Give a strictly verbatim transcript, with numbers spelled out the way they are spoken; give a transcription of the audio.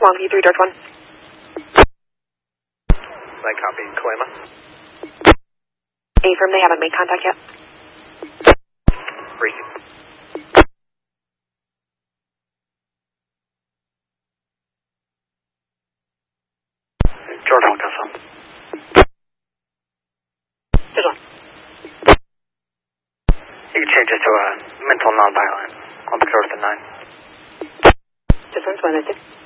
Longview three, Dark one. I copy. Kalima. Affirm, they haven't made contact yet. Receive. George Alcasa. This one. You can change it to a mental non-violent. I'll be Jordan nine. This one's one, is it?